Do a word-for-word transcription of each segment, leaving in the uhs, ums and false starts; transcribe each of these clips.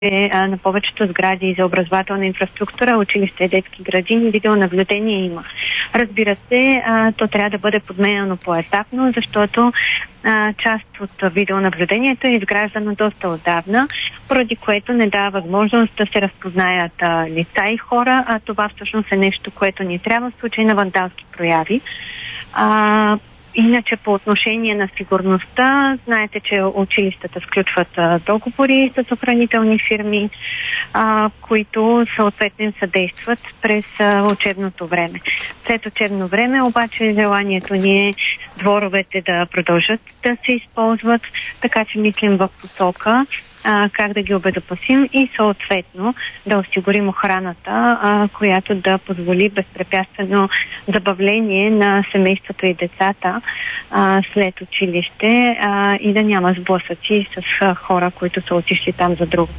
на повечето сгради за образователна инфраструктура, училища и детски градини, видеонаблюдение има. Разбира се, то трябва да бъде подменено поетапно, защото част от видеонаблюдението е изграждано доста отдавна, поради което не дава възможност да се разпознаят лица и хора, а това всъщност е нещо, което ни трябва в случай на вандалски прояви. А, Иначе по отношение на сигурността, знаете, че училищата сключват а, договори с охранителни фирми, а, които съответно им съдействат през а, учебното време. След учебно време обаче желанието ни е дворовете да продължат да се използват, така че мислим в посока а, как да ги обезопасим и съответно да осигурим охраната, а, която да позволи безпрепятствено забавление на семейството и децата а, след училище а, и да няма сблъсъци с а, хора, които са отишли там за друго.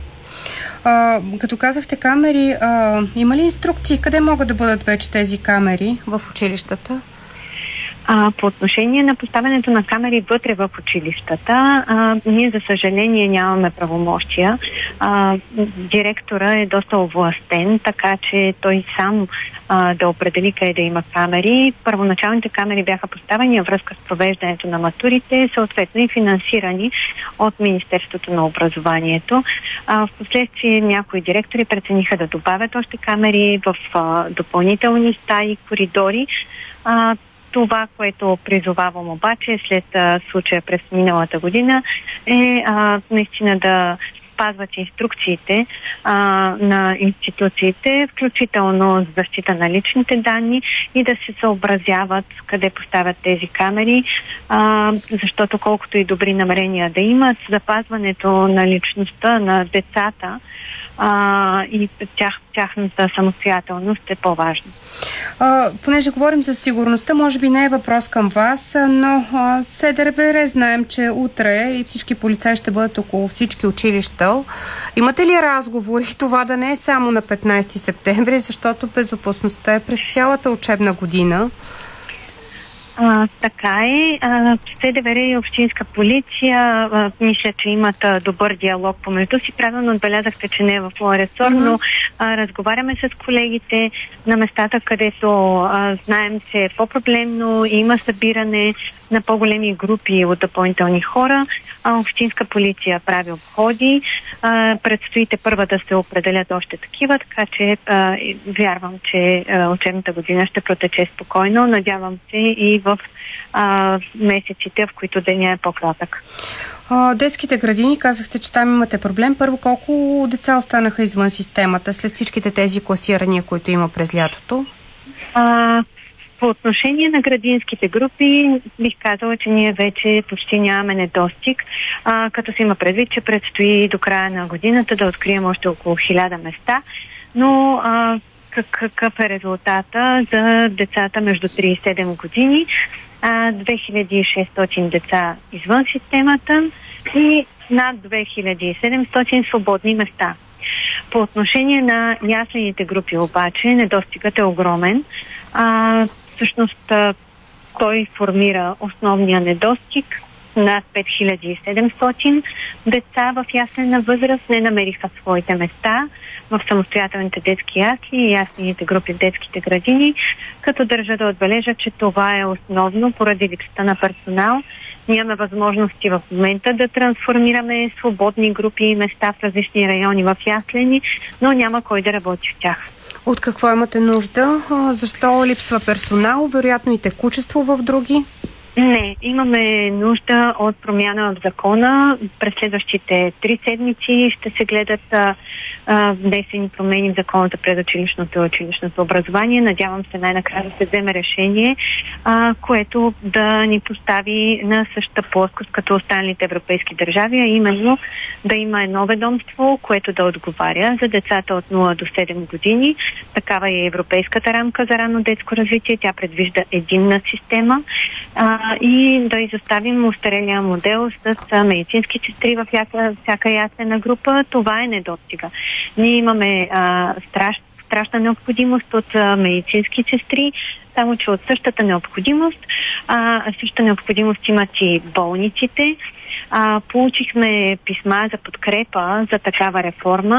А, като казахте камери, а, има ли инструкции къде могат да бъдат вече тези камери в училищата? А, по отношение на поставянето на камери вътре в училищата, а, ние за съжаление нямаме правомощия. А, директора е доста овластен, така че той сам а, да определи къде да има камери. Първоначалните камери бяха поставени във връзка с провеждането на матурите, съответно и финансирани от Министерството на образованието. А, в последствие някои директори прецениха да добавят още камери в а, допълнителни стаи, коридори. А, Това, което призовавам обаче след а, случая през миналата година е а, наистина да спазват инструкциите а, на институциите, включително защита на личните данни и да се съобразяват къде поставят тези камери, а, защото колкото и добри намерения да имат, запазването на личността на децата А, и тях, тяхната самостоятелност е по-важна. А, понеже говорим за сигурността, може би не е въпрос към вас, но а, СДВР знаем, че утре и всички полицаи ще бъдат около всички училища. Имате ли разговори това да не е само на петнайсети септември, защото безопасността е през цялата учебна година? А, така е. СДВР и Общинска полиция а, мисля, че имат а, добър диалог помежду си. Правилно отбелязахте, че не е в моя ресор, mm-hmm. но а, разговаряме с колегите на местата, където а, знаем, че е по-проблемно, има събиране на по-големи групи от допълнителни хора. А, Общинска полиция прави обходи. А, предстоите първа да се определят още такива, така че а, вярвам, че а, учебната година ще протече спокойно. Надявам се и в а, месеците, в които деня е по-кратък. А, детските градини, казахте, че там имате проблем. Първо, колко деца останаха извън системата след всичките тези класирания, които има през лятото? А, по отношение на градинските групи, бих казала, че ние вече почти нямаме недостиг, а, като се има предвид, че предстои до края на годината да открием още около хиляда места, но а, какъв е резултата за децата между три и седем години? две хиляди и шестстотин деца извън системата и над две хиляди и седемстотин свободни места. По отношение на яслените групи обаче, недостигът е огромен. А, всъщност той формира основния недостиг. Над пет хиляди и седемстотин деца в яслена възраст не намериха своите места в самостоятелните детски ясли и яслените групи в детските градини, като държа да отбележа, че това е основно поради липсата на персонал. Нямаме възможности в момента да трансформираме свободни групи и места в различни райони в яслени, но няма кой да работи в тях. От какво имате нужда? Защо липсва персонал? Вероятно и текучество в други? Не, имаме нужда от промяна в закона. През следващите три седмици ще се гледат а, а, внесени промени в закона за предучилищното и училищното образование. Надявам се най-накрая да се вземе решение, а, което да ни постави на същата плоскост като останалите европейски държави, а именно да има едно ведомство, което да отговаря за децата от нула до седем години. Такава е европейската рамка за ранно детско развитие. Тя предвижда единна система. А, и да изоставим устарелия модел с медицински сестри във всяка, всяка яслена група. Това е недостига. Ние имаме а, страш, страшна необходимост от а, медицински сестри, само че от същата необходимост, а, същата необходимост имат и болниците. А, получихме писма за подкрепа за такава реформа.